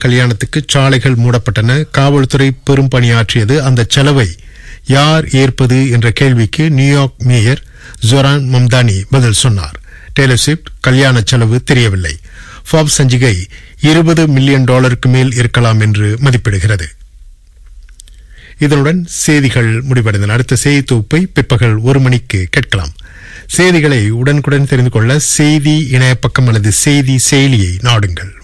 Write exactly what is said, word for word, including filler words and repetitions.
கல்யாணத்துக்கு சாலைகள் மூடப்பட்டன, காவல்துறை பெரும் பணியாற்றியது. அந்த செலவை யார் ஏற்பது என்ற கேள்விக்கு நியூயார்க் மேயர் ஜொரான் மம்தானி பதில் சொன்னார். டேலர் ஸ்விஃப்ட் கல்யாண செலவு தெரியவில்லை. ஃபார்ப்ஸ் சஞ்சிகை இருபது மில்லியன் டாலருக்கு மேல் இருக்கலாம் என்று மதிப்பிடுகிறது. இதனுடன் செய்திகள் முடிவடைந்தன. அடுத்த செய்தி தொகுப்பை பிற்பகல் ஒரு மணிக்கு கேட்கலாம். செய்திகளை உடனுக்குடன் தெரிந்து கொள்ள செய்தி இணைய பக்கம் அல்லது செய்தி செயலியை நாடுங்கள்.